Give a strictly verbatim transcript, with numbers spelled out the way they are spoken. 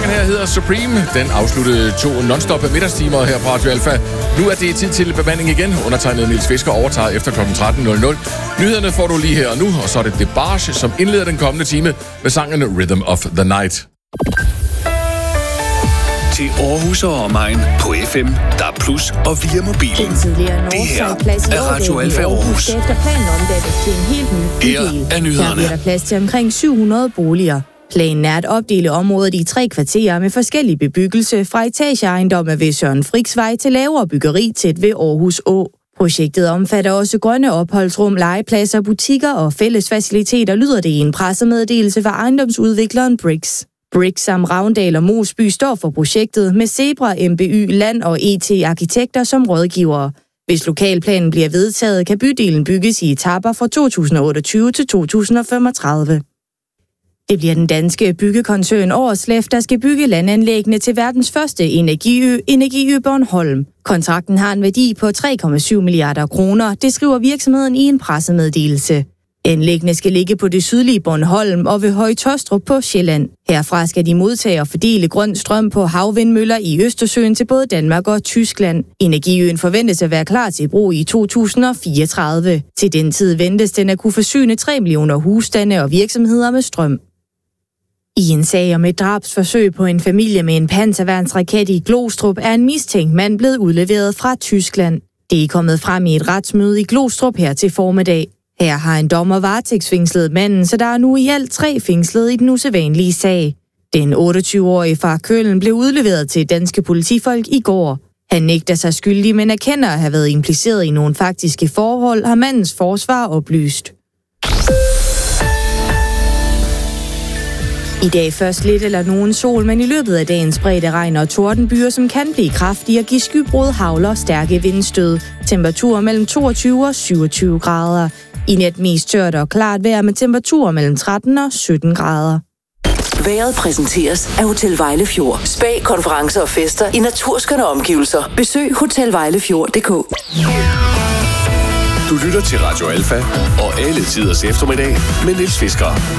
Sangen her hedder Supreme. Den afsluttede to non-stop middagstimer her på Radio Alfa. Nu er det tid til bemanding igen. Undertegnet Niels Fisker overtager efter klokken tretten nul nul. Nyhederne får du lige her og nu, og så er det Debarge, som indleder den kommende time med sangen Rhythm of the Night. Til Aarhus og omegn på F M, D A B plus og via mobilen. Det her er Radio Alfa Aarhus. Efter planen omdannes til en helt ny bydel. Her er nyhederne. Her bliver der plads til omkring syv hundrede boliger. Planen er at opdele området i tre kvarterer med forskellig bebyggelse fra etageejendomme ved Søren Friksvej til lavere byggeri tæt ved Aarhus Å. Projektet omfatter også grønne opholdsrum, legepladser, butikker og fællesfaciliteter, lyder det i en pressemeddelelse fra ejendomsudvikleren Brix. Brix samt Ravndal og Mosby står for projektet med Zebra, M B Y, Land og E T Arkitekter som rådgivere. Hvis lokalplanen bliver vedtaget, kan bydelen bygges i etaper fra to tusind og otteogtyve til to tusind og femogtredive. Det bliver den danske byggekoncern Årslef, der skal bygge landanlæggene til verdens første energiø, Energiø Bornholm. Kontrakten har en værdi på tre komma syv milliarder kroner, det skriver virksomheden i en pressemeddelelse. Anlæggene skal ligge på det sydlige Bornholm og ved Høje Taastrup på Sjælland. Herfra skal de modtage og fordele grøn strøm på havvindmøller i Østersøen til både Danmark og Tyskland. Energiøen forventes at være klar til brug i to tusind og fireogtredive. Til den tid ventes den at kunne forsyne tre millioner husstande og virksomheder med strøm. I en sag om et drabsforsøg på en familie med en panserværnsraket i Glostrup er en mistænkt mand blevet udleveret fra Tyskland. Det er kommet frem i et retsmøde i Glostrup her til formiddag. Her har en dommer varetægtsfængslet manden, så der er nu i alt tre fængslet i den usædvanlige sag. Den otteogtyve-årige fra Køln blev udleveret til danske politifolk i går. Han nægter sig skyldig, men erkender at have været impliceret i nogle faktiske forhold, har mandens forsvar oplyst. I dag først lidt eller nogen sol, men i løbet af dagen spredte regn og tordenbyer, som kan blive kraftige og give skybrud, hagler og stærke vindstød. Temperaturer mellem toogtyve og syvogtyve grader. I nat mest tørt og klart vejr med temperaturer mellem tretten og sytten grader. Vejret præsenteres af Hotel Vejlefjord. Spa, konferencer og fester i naturskønne omgivelser. Besøg hotel vejlefjord punktum d k. Du lytter til Radio Alfa og alle tiders eftermiddag med Niels Fisker.